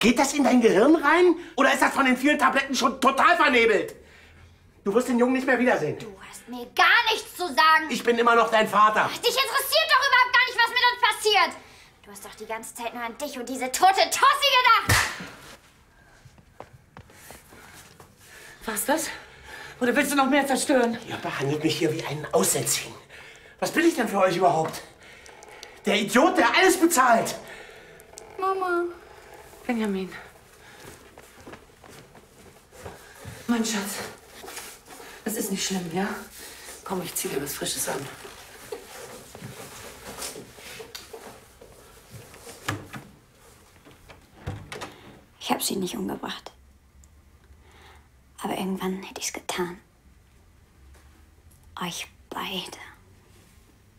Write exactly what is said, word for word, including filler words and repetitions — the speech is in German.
Geht das in dein Gehirn rein? Oder ist das von den vielen Tabletten schon total vernebelt? Du wirst den Jungen nicht mehr wiedersehen. Du hast mir gar nichts zu sagen. Ich bin immer noch dein Vater. Dich interessiert doch überhaupt gar nicht, was mit uns passiert. Du hast doch die ganze Zeit nur an dich und diese tote Tossi gedacht. Was das? Oder willst du noch mehr zerstören? Ihr behandelt mich hier wie einen Aussätzigen. Was bin ich denn für euch überhaupt? Der Idiot, der alles bezahlt. Mama. Benjamin. Mein Schatz. Es ist nicht schlimm, ja? Komm, ich zieh dir was Frisches an. Ich habe sie nicht umgebracht. Aber irgendwann hätte ich es getan. Euch beide.